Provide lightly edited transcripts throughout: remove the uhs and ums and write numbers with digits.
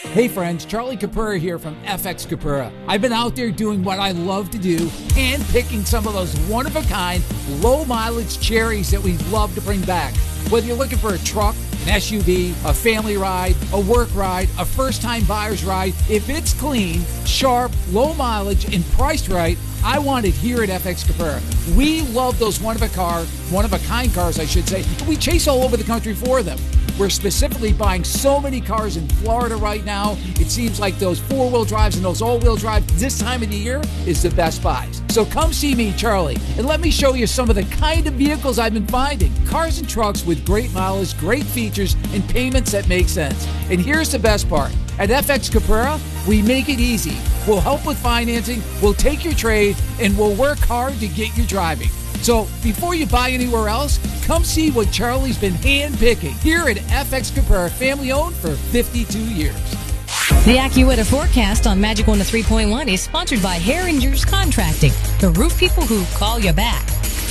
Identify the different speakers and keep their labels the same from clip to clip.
Speaker 1: Hey friends, Charlie Capura here from FX Capura. I've been out there doing what I love to do, hand picking some of those one-of-a-kind, low-mileage cherries that we love to bring back. Whether you're looking for a truck, an SUV, a family ride, a work ride, a first-time buyer's ride, if it's clean, sharp, low mileage, and priced right, I want it here at FX Capura. We love those one-of-a-kind cars, I should say. We chase all over the country for them. We're specifically buying so many cars in Florida right now. It seems like those four-wheel drives and those all-wheel drives this time of the year is the best buys. So come see me, Charlie, and let me show you some of the kind of vehicles I've been finding. Cars and trucks with great mileage, great features, and payments that make sense. And here's the best part. At FX Capura, we make it easy. We'll help with financing, we'll take your trade, and we'll work hard to get you driving. So before you buy anywhere else, come see what Charlie's been hand-picking here at FX Capura, family-owned for 52 years.
Speaker 2: The AccuWeather forecast on Magic 103.1 is sponsored by Herringer's Contracting, the roof people who call you back.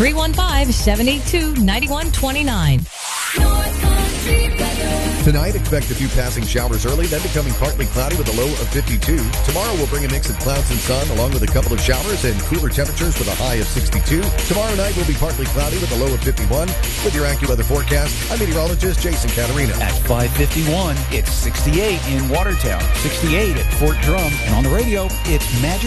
Speaker 2: 315-782-9129.
Speaker 3: Tonight, expect a few passing showers early, then becoming partly cloudy with a low of 52. Tomorrow will bring a mix of clouds and sun, along with a couple of showers and cooler temperatures with a high of 62. Tomorrow night will be partly cloudy with a low of 51. With your AccuWeather forecast, I'm meteorologist Jason Caterina.
Speaker 4: At 5:51, it's 68 in Watertown, 68 at Fort Drum, and on the radio, it's Magic